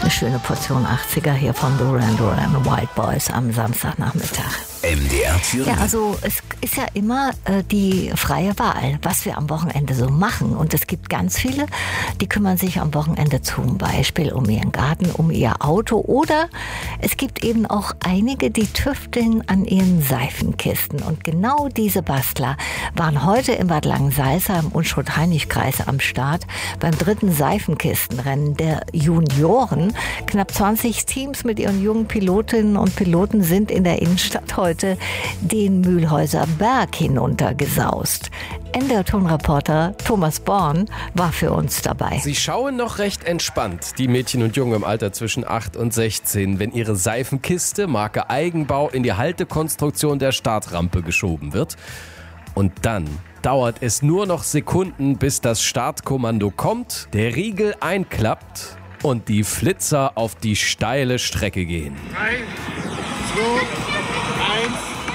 eine schöne Portion 80er hier von Duran Duran Wild Boys am Samstagnachmittag. MDR Thüringen. Ja, also es ist ja immer die freie Wahl, was wir am Wochenende so machen. Und es gibt ganz viele, die kümmern sich am Wochenende zum Beispiel um ihren Garten, um ihr Auto. Oder es gibt eben auch einige, die tüfteln an ihren Seifenkisten. Und genau diese Bastler waren heute in Bad Langensalza im Unstrut-Hainich-Kreis am Start beim 3. Seifenkistenrennen der Junioren. Knapp 20 Teams mit ihren jungen Pilotinnen und Piloten sind in der Innenstadt heute den Mühlhäuser Berg hinuntergesaust. NDR-Tonreporter Thomas Born war für uns dabei. Sie schauen noch recht entspannt, die Mädchen und Jungen im Alter zwischen 8 und 16, wenn ihre Seifenkiste, Marke Eigenbau, in die Haltekonstruktion der Startrampe geschoben wird. Und dann dauert es nur noch Sekunden, bis das Startkommando kommt, der Riegel einklappt und die Flitzer auf die steile Strecke gehen. 3, 2, 1.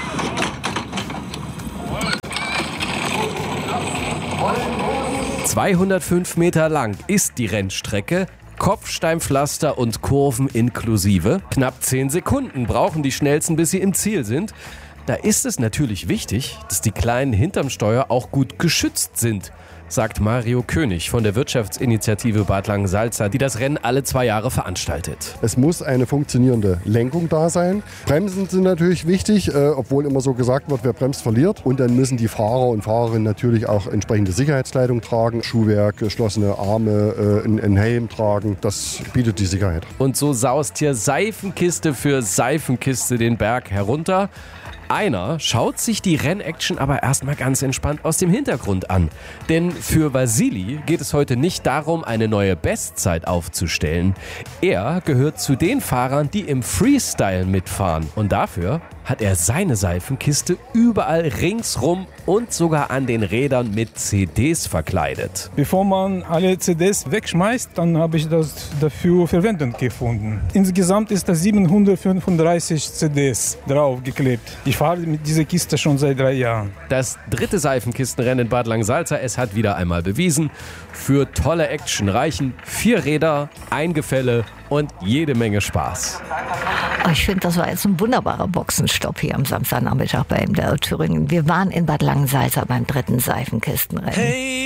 205 Meter lang ist die Rennstrecke, Kopfsteinpflaster und Kurven inklusive. Knapp 10 Sekunden brauchen die Schnellsten, bis sie im Ziel sind. Da ist es natürlich wichtig, dass die Kleinen hinterm Steuer auch gut geschützt sind, sagt Mario König von der Wirtschaftsinitiative Bad Langensalza, die das Rennen alle 2 Jahre veranstaltet. Es muss eine funktionierende Lenkung da sein. Bremsen sind natürlich wichtig, obwohl immer so gesagt wird, wer bremst, verliert. Und dann müssen die Fahrer und Fahrerinnen natürlich auch entsprechende Sicherheitskleidung tragen, Schuhwerk, geschlossene Arme, einen Helm tragen. Das bietet die Sicherheit. Und so saust hier Seifenkiste für Seifenkiste den Berg herunter. Einer schaut sich die Rennaction aber erstmal ganz entspannt aus dem Hintergrund an. Denn für Vasili geht es heute nicht darum, eine neue Bestzeit aufzustellen. Er gehört zu den Fahrern, die im Freestyle mitfahren. Und dafür hat er seine Seifenkiste überall ringsrum und sogar an den Rädern mit CDs verkleidet. Bevor man alle CDs wegschmeißt, dann habe ich das dafür Verwendung gefunden. Insgesamt ist da 735 CDs draufgeklebt. Ich fahre mit dieser Kiste schon seit 3 Jahren. Das 3. Seifenkistenrennen in Bad Langensalza, es hat wieder einmal bewiesen, für tolle Action reichen 4 Räder, ein Gefälle und jede Menge Spaß. Ich finde, das war jetzt ein wunderbarer Boxenstopp hier am Samstagnachmittag bei MDR Thüringen. Wir waren in Bad Langensalza beim 3. Seifenkistenrennen. Hey!